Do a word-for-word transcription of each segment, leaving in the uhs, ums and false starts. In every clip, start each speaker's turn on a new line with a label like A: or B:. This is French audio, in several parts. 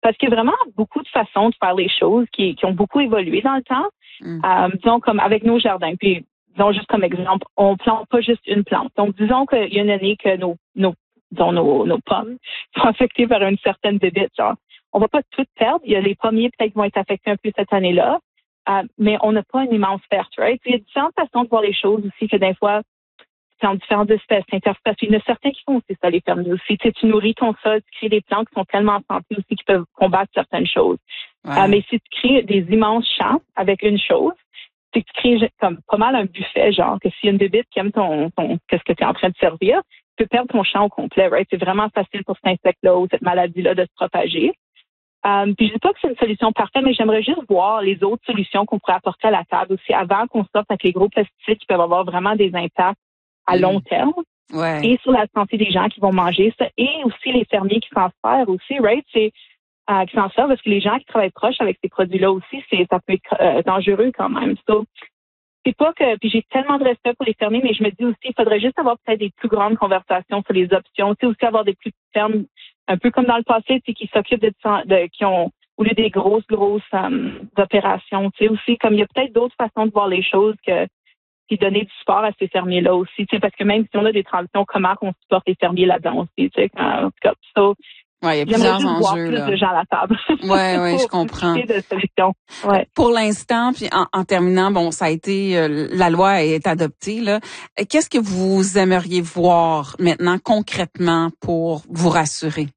A: parce qu'il y a vraiment beaucoup de façons de faire les choses qui, qui ont beaucoup évolué dans le temps. Mm. Euh, disons, comme avec nos jardins. Puis, disons, juste comme exemple, on plante pas juste une plante. Donc, disons qu'il y a une année que nos, nos, disons, nos, nos pommes sont affectées par une certaine bébite, genre. On va pas toutes perdre. Il y a les pommiers peut-être qui vont être affectés un peu cette année-là. Euh, mais on n'a pas une immense perte, right? Puis, il y a différentes façons de voir les choses aussi que des fois, c'est en différentes espèces, interprétations. Il y en a certains qui font aussi ça, les fermiers aussi. Tu sais, tu nourris ton sol, tu crées des plantes qui sont tellement en santé aussi qui peuvent combattre certaines choses. Ouais. Euh, mais si tu crées des immenses champs avec une chose, c'est que tu crées comme pas mal un buffet, genre que s'il y a une bébite qui aime ton, ton qu'est-ce que tu es en train de servir, tu peux perdre ton champ au complet, right? C'est vraiment facile pour cet insecte-là ou cette maladie-là de se propager. Euh, puis je dis pas que c'est une solution parfaite, mais j'aimerais juste voir les autres solutions qu'on pourrait apporter à la table aussi avant qu'on sorte avec les gros pesticides qui peuvent avoir vraiment des impacts à long terme,
B: ouais.
A: et sur la santé des gens qui vont manger ça, et aussi les fermiers qui s'en servent aussi, right? C'est euh, qui s'en servent parce que les gens qui travaillent proches avec ces produits-là aussi, c'est ça peut être euh, dangereux quand même. So, c'est pas que, puis j'ai tellement de respect pour les fermiers, mais je me dis aussi, il faudrait juste avoir peut-être des plus grandes conversations sur les options, tu sais, aussi avoir des plus petites fermes, un peu comme dans le passé, tu sais, qui s'occupent de, de qui ont au lieu des grosses grosses um, opérations, tu sais, aussi comme il y a peut-être d'autres façons de voir les choses que puis donner du support à ces fermiers-là aussi, tu sais, parce que même si on a des transitions, comment on supporte les fermiers là-dedans aussi, tu sais, en tout cas, so,
B: ouais, il y a plusieurs enjeux,
A: voir
B: là.
A: plus de gens à la table.
B: Ouais, ouais, je comprends.
A: De solutions. Ouais.
B: Pour l'instant, puis en, en terminant, bon, ça a été, euh, la loi est adoptée, là. Qu'est-ce que vous aimeriez voir maintenant concrètement pour vous rassurer?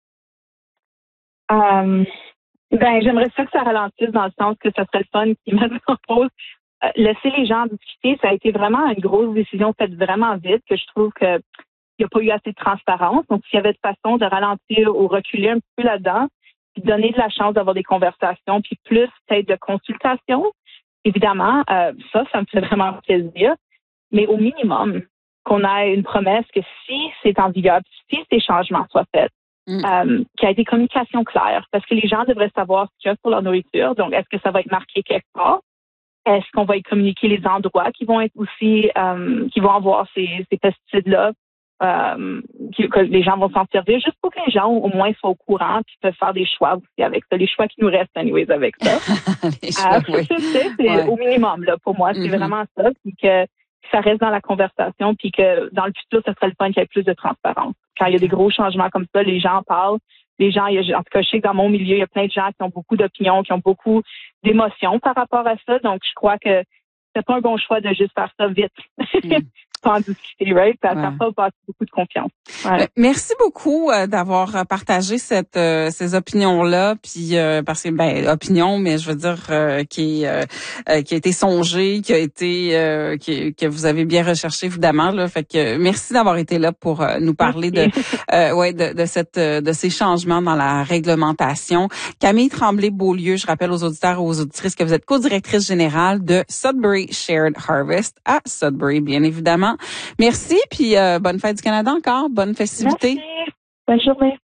A: Euh, ben, j'aimerais ça que ça ralentisse dans le sens que ça serait le fun qui me propose. Euh, laisser les gens discuter, ça a été vraiment une grosse décision faite vraiment vite, que je trouve que il n'y a pas eu assez de transparence. Donc, s'il y avait de façon de ralentir ou reculer un petit peu là-dedans, puis donner de la chance d'avoir des conversations, puis plus peut-être de consultation, évidemment, euh, ça, ça me fait vraiment plaisir. Mais au minimum, qu'on ait une promesse que si c'est en vigueur, si ces changements soient faits, mm. euh, qu'il y ait des communications claires, parce que les gens devraient savoir ce qu'il y a sur leur nourriture. Donc, est-ce que ça va être marqué quelque part? Est-ce qu'on va y communiquer les endroits qui vont être aussi, euh, qui vont avoir ces, ces pesticides-là, euh, qui, que les gens vont s'en servir, juste pour que les gens au moins soient au courant puis peuvent faire des choix aussi avec ça, les choix qui nous restent anyways avec ça.
B: les choix, euh, oui.
A: c'est, c'est ouais. Au minimum là pour moi, c'est mm-hmm. vraiment ça, puis que ça reste dans la conversation, puis que dans le futur, ce serait le point qu'il y ait plus de transparence. Quand il y a des gros changements comme ça, les gens en parlent. Les gens, en tout cas, je sais que dans mon milieu, il y a plein de gens qui ont beaucoup d'opinions, qui ont beaucoup d'émotions par rapport à ça. Donc, je crois que c'est pas un bon choix de juste faire ça vite. Mm. Pas en discuter, right? Ça n'a ouais. pas beaucoup de confiance. Ouais.
B: Merci beaucoup euh, d'avoir partagé cette euh, ces opinions-là, puis euh, parce que ben opinion, mais je veux dire euh, qui euh, qui a été songée, qui a été euh, qui que vous avez bien recherché évidemment là. Fait que merci d'avoir été là pour euh, nous parler merci. de euh, ouais de, de cette de ces changements dans la réglementation. Camille Tremblay-Beaulieu, je rappelle aux auditeurs et aux auditrices que vous êtes co-directrice générale de Sudbury Shared Harvest à Sudbury, bien évidemment. Merci, puis euh, bonne fête du Canada encore, bonne festivité.
A: Merci, bonne journée.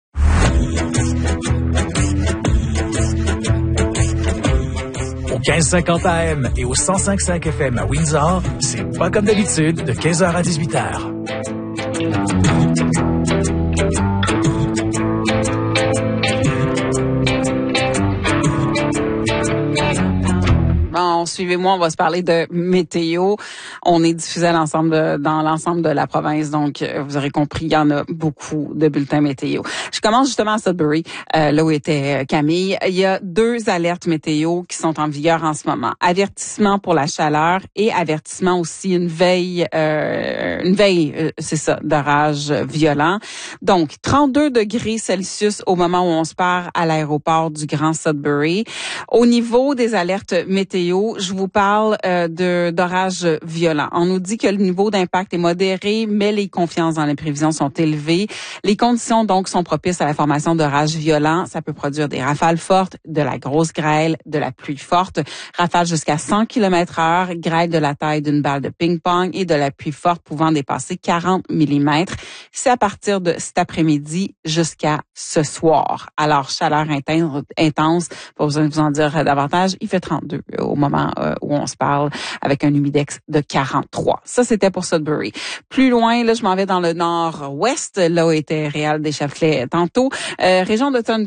C: Au quinze cinquante A M et au cent cinq virgule cinq F M à Windsor, c'est pas comme d'habitude de quinze heures à dix-huit heures.
B: Bon, suivez-moi, on va se parler de météo. On est diffusé à l'ensemble de, dans l'ensemble de la province, donc vous aurez compris, il y en a beaucoup de bulletins météo. Je commence justement à Sudbury, euh, là où était Camille. Il y a deux alertes météo qui sont en vigueur en ce moment. Avertissement pour la chaleur et avertissement aussi une veille, euh, une veille, euh, c'est ça, d'orage violent. Donc, trente-deux degrés Celsius au moment où on se part à l'aéroport du Grand Sudbury. Au niveau des alertes météo, je vous parle euh, de d'orages violents. On nous dit que le niveau d'impact est modéré, mais les confiances dans les prévisions sont élevées. Les conditions donc sont propices à la formation d'orages violents. Ça peut produire des rafales fortes, de la grosse grêle, de la pluie forte, rafales jusqu'à cent kilomètres heure, grêle de la taille d'une balle de ping-pong et de la pluie forte pouvant dépasser quarante millimètres. C'est à partir de cet après-midi jusqu'à ce soir. Alors, chaleur intense, intense, pas besoin de vous en dire davantage, il fait trente-deux au moment euh, où on se parle, avec un humidex de quarante-trois. Ça, c'était pour Sudbury. Plus loin, là, je m'en vais dans le nord-ouest, là où était Réal Deschâtelet tantôt. Euh, région d'Automne